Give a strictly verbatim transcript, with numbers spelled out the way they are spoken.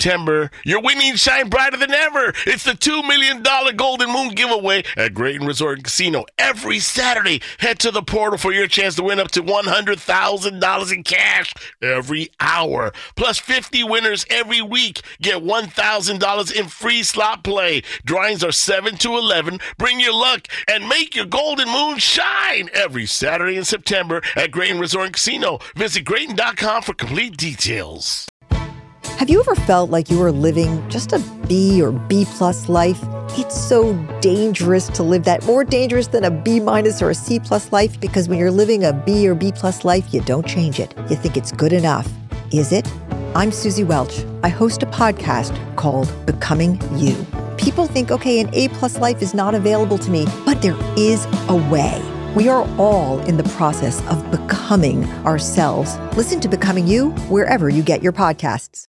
September, your winnings shine brighter than ever. It's the two million dollars Golden Moon giveaway at Graton Resort and Casino. Every Saturday, head to the portal for your chance to win up to one hundred thousand dollars in cash every hour. Plus fifty winners every week get one thousand dollars in free slot play. Drawings are seven to eleven. Bring your luck and make your Golden Moon shine every Saturday in September at Graton Resort and Casino. Visit Graton dot com for complete details. Have you ever felt like you were living just a B or B plus life? It's so dangerous to live that, more dangerous than a B minus or a C plus life, because when you're living a B or B plus life, you don't change it. You think it's good enough. Is it? I'm Susie Welch. I host a podcast called Becoming You. People think, okay, an A plus life is not available to me, but there is a way. We are all in the process of becoming ourselves. Listen to Becoming You wherever you get your podcasts.